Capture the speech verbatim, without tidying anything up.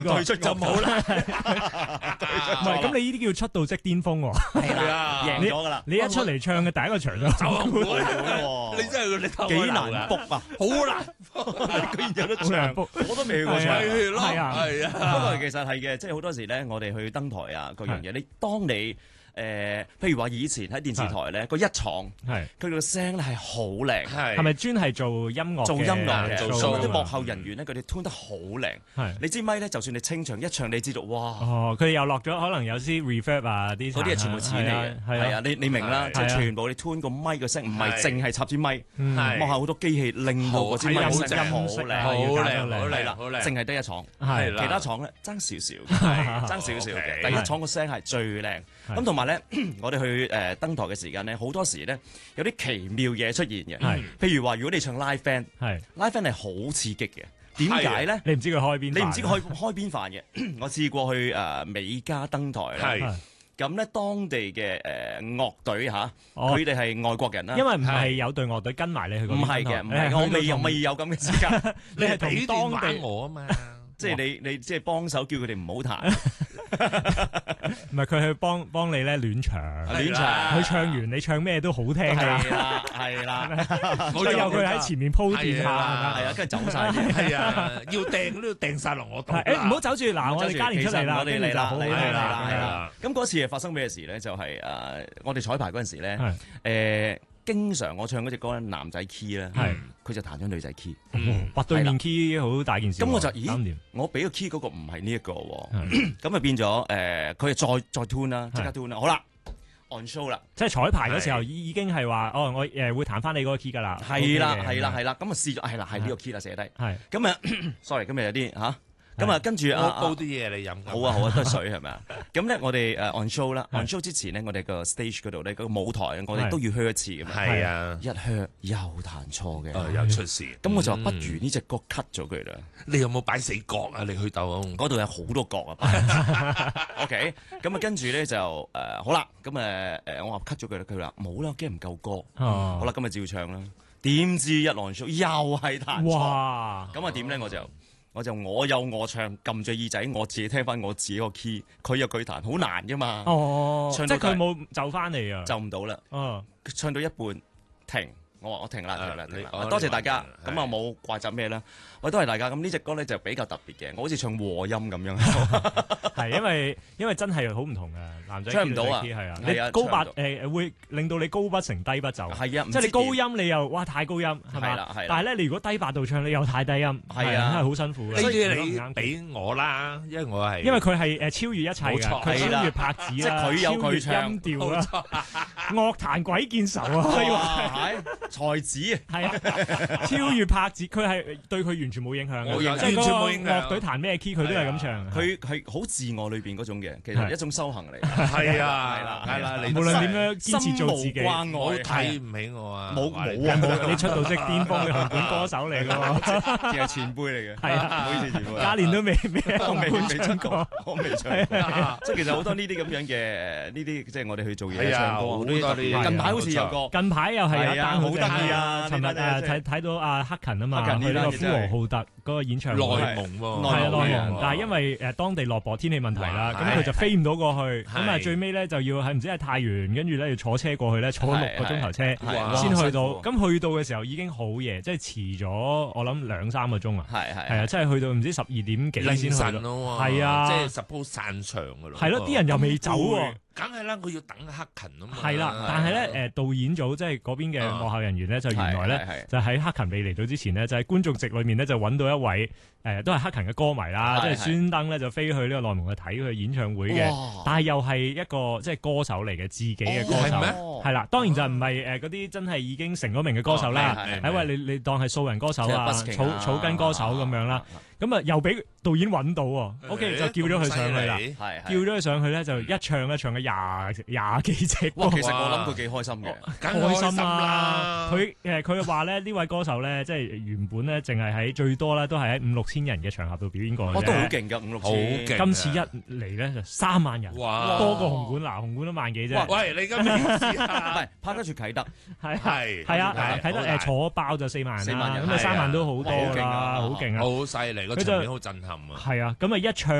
退出就冇啦。 唔係，咁你呢啲叫出道即巔峰喎。 係啦，贏咗㗎啦。 你一出嚟唱嘅第一個場就就你真係你幾難 book 啊，好難，居然有得唱，我都未去過唱。 係啊， 係啊。 不過其實係嘅，即係好多時咧，我哋去登台啊，各樣嘢，你當你。誒、呃，譬如話以前喺電視台咧，個一廠，係佢個聲咧係好靚， 係係咪專係做音樂做音樂嘅， 做所以啲幕後人員咧，佢哋 tune 得好靚。 係你支咪咧，就算你清唱一唱，你知道哇！ 哦，佢哋又落咗，可能有啲 reverb 啊啲， 嗰啲係全部錢嚟嘅，係啊，你你明啦，即係全部你 tune 個咪個聲，唔係淨係插支咪，幕後好多機器令到嗰支咪聲好靚， 好靚，好係啦，淨係得一廠，係其他廠咧爭少少，爭少少嘅，第一廠個聲係最靚。咁同埋咧，我哋去誒登台嘅時間咧，好多時咧有啲奇妙嘢出現嘅。係，譬如話，如果你唱 live band， 係 live band 係好刺激嘅。點解咧？ 你唔知佢開邊？ 你唔知佢開開邊飯嘅。我試過去誒美加登台啦。係。咁咧，當地嘅誒樂隊嚇，佢哋係外國人啦。 因為唔係有隊樂隊跟埋你去。 唔係嘅，唔係，我未有未有咁嘅資格。 你係同當地我啊嘛。 即係你你即係幫手叫佢哋唔好彈。 唔係佢去幫幫你咧暖場， 暖場， 佢唱完你唱咩都好聽㗎。 係啦，係啦， 所以有佢喺前面鋪墊下， 係啊，跟住走晒。 係啊，要掟都要掟晒落我度。 誒唔好走住，嗱我哋嘉年出嚟啦， 我哋嚟啦，嚟啦， 係啦。 咁嗰次係發生咩事咧？就係誒，我哋彩排嗰陣時咧，誒。經常我唱嗰隻歌咧，男仔 key 咧，佢就彈咗女仔 key， 白對面 key 好大件事。 咁我就咦，我俾個 key 嗰個唔係呢一個喎，咁啊變咗誒，佢就再再 tune 啦，即刻 tune 啦，好啦 on show 啦， 即係彩排嗰時候已已經係話，哦，我誒會彈翻你嗰個 key 㗎啦， 係啦係啦係啦，咁啊試咗係啦係呢個 key 啦寫低，係咁啊，sorry 今日有啲嚇。咁啊，跟住啊， 煲啲嘢你飲。 好啊，好啊，都係水係咪啊？咁咧，我哋誒 on show 啦，on show 之前咧，我哋個 stage 嗰度咧，個舞台我哋都要靴一次嘅嘛。 係啊， 一靴又彈錯嘅， 又出事。 咁我就話不如呢隻歌 cut 咗佢啦。 你有冇擺死角啊？你去到嗰度有好多角啊。OK，咁啊，跟住咧就誒好啦，咁誒誒我話 cut 咗佢啦，佢話冇啦，驚唔夠歌。好啦，今日照唱啦。點知一 on show 又係彈錯。哇！咁啊點咧我就？我就我有我唱，撳住耳仔，我自己聽翻我自己個 key，佢有佢彈，好難噶嘛。哦，唱到即係佢冇就翻嚟啊， 就唔到啦。哦，唱到一半停，我話我停啦，停啦，停啦。多謝大家，咁啊冇怪責咩啦。喂，多謝大家。咁呢隻歌咧就比較特別嘅，我好似唱和音咁樣。 係因為因為真係好唔同嘅，男仔唱唔到啊， 係啊，你高八誒會令到你高不成低不就。係啊，即係你高音你又哇太高音係咪？但係咧你如果低八度唱你又太低音，係啊，真係好辛苦嘅。 呢啲你俾我啦，因為我係因為佢係誒超越一切嘅，佢超越拍子啦， 佢有佢唱音調啦，樂壇鬼見愁啊！可以話係才子啊， 係啊，超越拍子，佢係對佢完全冇影響嘅，即係嗰個樂隊彈咩 key 佢都係咁唱。 佢係好自我裏邊嗰種嘅，其實一種修行嚟。 係啊，係啦，係啦， 無論點樣堅持做自己， 關愛睇唔起我啊！ 冇冇啊！冇你出道即巔峰嘅紅館歌手嚟㗎， 淨係前輩嚟嘅。係啊，唔好意思，前輩。 嘉年都未未我未未唱過，我未唱過。即係其實好多呢啲咁樣嘅呢啲，即係我哋去做嘢唱歌。近排好似有個， 近排又係有單好得意啊！ 尋日誒睇睇到阿克勤啊嘛，佢呢個呼和浩特嗰個演唱會， 內蒙喎， 係啊內蒙，但係因為誒當地落雹天氣問題啦，咁佢就飛唔到過去，咁啊最尾咧就要係唔知係太原，跟住咧要坐車過去咧，坐六個鐘頭車先去到，咁去到嘅時候已經好夜，即係遲咗我諗兩三個鐘啊，係係係啊，即係去到唔知十二點幾先去到，係啊， 即係 suppose 散場㗎咯， 係咯，啲人又未走喎。 梗係啦，佢要等克勤啊嘛。 係啦，但係咧誒導演組即係嗰邊嘅幕後人員咧，就原來咧就喺克勤未嚟到之前呢，就喺觀眾席裏面咧就揾到一位誒都係克勤嘅歌迷啦，即係專登咧就飛去呢個內蒙去睇佢演唱會嘅，但係又係一個即係歌手嚟嘅，自己嘅歌手係啦，當然就唔係誒嗰啲真係已經成咗名嘅歌手啦，係因為你你當係素人歌手啊、草草根歌手咁樣啦。咁啊，又俾導演揾到喎，OK 就叫咗佢上去啦，叫咗佢上去咧就一唱咧唱咗廿廿幾隻歌。 其實我諗佢幾開心嘅， 開心啦！佢誒佢話咧呢位歌手咧，即係原本咧淨係喺最多咧都係喺五六千人嘅場合度表演過嘅。 我都好勁㗎，五六千。 今次一嚟咧就三萬人，多過紅館嗱，紅館都萬幾啫。 喂，你今次唔係拍得住啟德， 係係係啊，啟德誒坐爆就四萬人啦，咁啊三萬都好多啦，好勁啊， 好犀利。 個場面好震撼啊！ 係啊，咁啊一唱